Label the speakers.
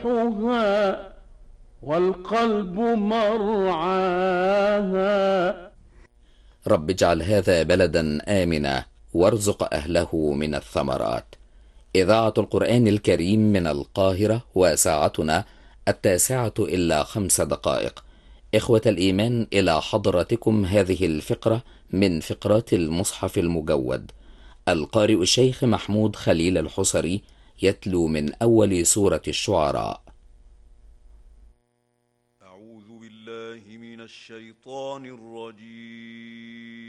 Speaker 1: صباحها والقلب مرعاها.
Speaker 2: رب اجعل هذا بلدا آمنا وارزق أهله من الثمرات. إذاعة القرآن الكريم من القاهرة، وساعتنا 9:05. إخوة الإيمان، إلى حضرتكم هذه الفقرة من فقرات المصحف المجود. القارئ الشيخ محمود خليل الحصري يتلو من أول سورة الشعراء.
Speaker 3: أعوذ بالله من الشيطان الرجيم.